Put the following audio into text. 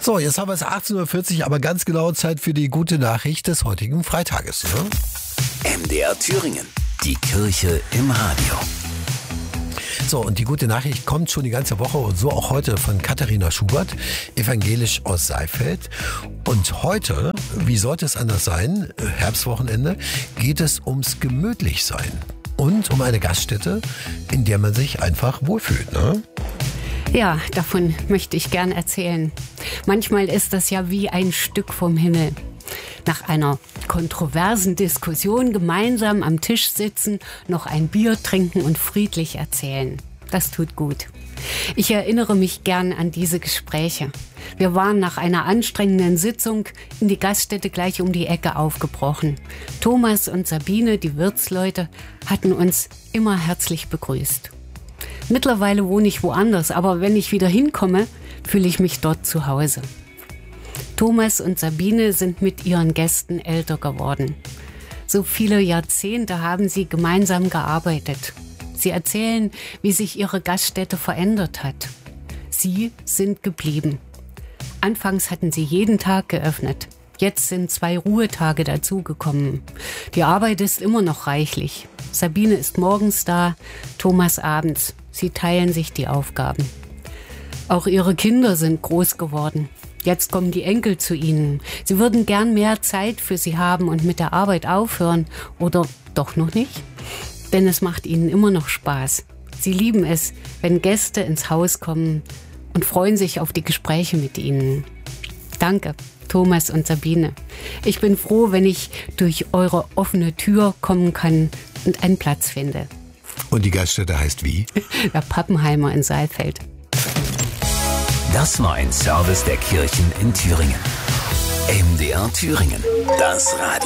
So, jetzt haben wir es 18:40 Uhr, aber ganz genau Zeit für die gute Nachricht des heutigen Freitages. Ne? MDR Thüringen, die Kirche im Radio. So, und die gute Nachricht kommt schon die ganze Woche und so auch heute von Katharina Schubert, evangelisch aus Saalfeld. Und heute, wie sollte es anders sein, Herbstwochenende, geht es ums Gemütlichsein und um eine Gaststätte, in der man sich einfach wohlfühlt, ne? Ja, davon möchte ich gern erzählen. Manchmal ist das ja wie ein Stück vom Himmel. Nach einer kontroversen Diskussion gemeinsam am Tisch sitzen, noch ein Bier trinken und friedlich erzählen. Das tut gut. Ich erinnere mich gern an diese Gespräche. Wir waren nach einer anstrengenden Sitzung in die Gaststätte gleich um die Ecke aufgebrochen. Thomas und Sabine, die Wirtsleute, hatten uns immer herzlich begrüßt. Mittlerweile wohne ich woanders, aber wenn ich wieder hinkomme, fühle ich mich dort zu Hause. Thomas und Sabine sind mit ihren Gästen älter geworden. So viele Jahrzehnte haben sie gemeinsam gearbeitet. Sie erzählen, wie sich ihre Gaststätte verändert hat. Sie sind geblieben. Anfangs hatten sie jeden Tag geöffnet. Jetzt sind 2 Ruhetage dazugekommen. Die Arbeit ist immer noch reichlich. Sabine ist morgens da, Thomas abends. Sie teilen sich die Aufgaben. Auch ihre Kinder sind groß geworden. Jetzt kommen die Enkel zu ihnen. Sie würden gern mehr Zeit für sie haben und mit der Arbeit aufhören. Oder doch noch nicht? Denn es macht ihnen immer noch Spaß. Sie lieben es, wenn Gäste ins Haus kommen und freuen sich auf die Gespräche mit ihnen. Danke, Thomas und Sabine. Ich bin froh, wenn ich durch eure offene Tür kommen kann und einen Platz finde. Und die Gaststätte heißt wie? Der Pappenheimer in Saalfeld. Das war ein Service der Kirchen in Thüringen. MDR Thüringen, das Radio.